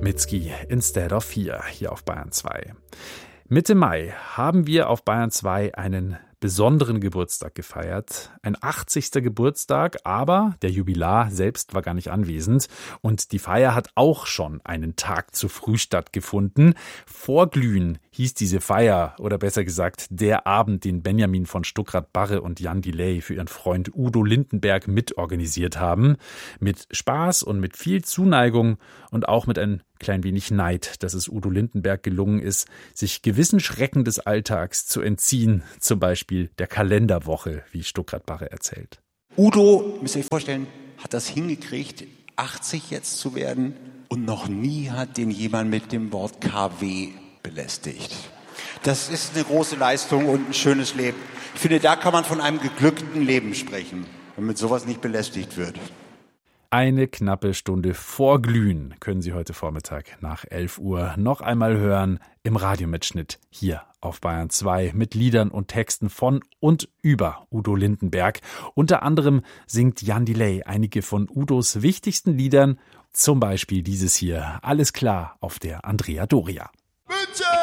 Mitski instead of Fear hier auf Bayern 2. Mitte Mai haben wir auf Bayern 2 einen besonderen Geburtstag gefeiert. Ein 80. Geburtstag, aber der Jubilar selbst war gar nicht anwesend. Und die Feier hat auch schon einen Tag zu früh stattgefunden. Vorglühen hieß diese Feier, oder besser gesagt der Abend, den Benjamin von Stuckrad-Barre und Jan Delay für ihren Freund Udo Lindenberg mitorganisiert haben. Mit Spaß und mit viel Zuneigung und auch mit ein klein wenig Neid, dass es Udo Lindenberg gelungen ist, sich gewissen Schrecken des Alltags zu entziehen, zum Beispiel der Kalenderwoche, wie Stuckrad-Barre erzählt. Udo, müsst ihr euch vorstellen, hat das hingekriegt, 80 jetzt zu werden und noch nie hat den jemand mit dem Wort KW belästigt. Das ist eine große Leistung und ein schönes Leben. Ich finde, da kann man von einem geglückten Leben sprechen, wenn mit sowas nicht belästigt wird. Eine knappe Stunde vor Glühen können Sie heute Vormittag nach 11 Uhr noch einmal hören im Radiomitschnitt hier auf Bayern 2 mit Liedern und Texten von und über Udo Lindenberg. Unter anderem singt Jan Delay einige von Udos wichtigsten Liedern, zum Beispiel dieses hier, Alles klar auf der Andrea Doria. München!